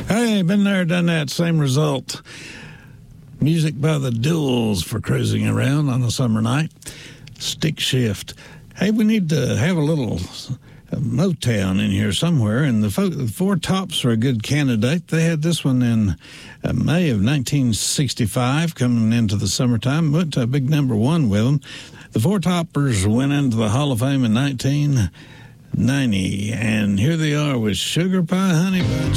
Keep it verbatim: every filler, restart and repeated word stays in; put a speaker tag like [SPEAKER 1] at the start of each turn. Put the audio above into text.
[SPEAKER 1] Hey, been there, done that, same result. Music by the Duels for cruising around on a summer night. Stick Shift. Hey, we need to have a little Motown in here somewhere, and the, fo- the Four Tops are a good candidate. They had this one in uh, May of nineteen sixty-five, coming into the summertime. Went to a big number one with them. The Four Toppers went into the Hall of Fame in nineteen ninety, and here they are with Sugar Pie Honey Bunch.